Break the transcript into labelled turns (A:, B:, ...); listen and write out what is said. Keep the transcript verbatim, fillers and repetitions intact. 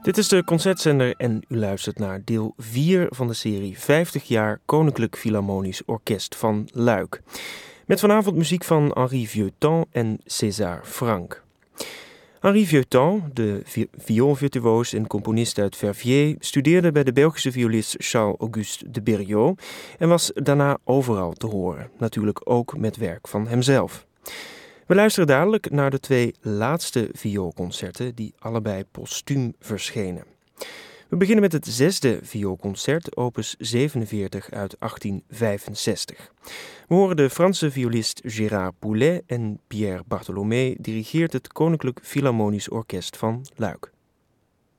A: Dit is de Concertzender en u luistert naar deel vier van de serie vijftig jaar Koninklijk Philharmonisch Orkest van Luik. Met vanavond muziek van Henri Vieuxtemps en César Franck. Henri Vieuxtemps, de vi- vioolvirtuoos en componist uit Verviers, studeerde bij de Belgische violist Charles-Auguste de Berriot en was daarna overal te horen, natuurlijk ook met werk van hemzelf. We luisteren dadelijk naar de twee laatste vioolconcerten die allebei postuum verschenen. We beginnen met het zesde vioolconcert, opus zevenenveertig uit achttien vijfenzestig. We horen de Franse violist Gérard Poulet en Pierre Bartholomé dirigeert het Koninklijk Philharmonisch Orkest van Luik.